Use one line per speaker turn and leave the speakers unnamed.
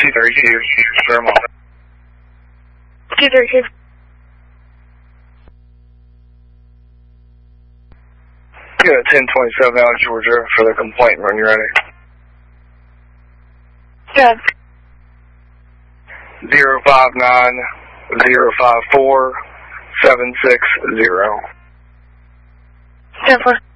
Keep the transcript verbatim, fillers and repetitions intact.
two thirty-two, Vermont.
two thirty-two.
Yeah, ten twenty-seven out of Georgia for the complaint when you're ready.
Good.
Zero five nine zero five four seven six zero.
ten four.